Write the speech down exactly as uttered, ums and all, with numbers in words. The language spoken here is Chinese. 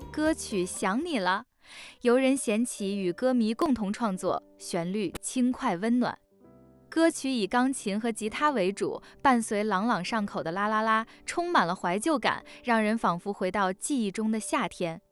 歌曲《想你了》，由任贤齐与歌迷共同创作，旋律轻快温暖。歌曲以钢琴和吉他为主，伴随朗朗上口的啦啦啦，充满了怀旧感，让人仿佛回到记忆中的夏天。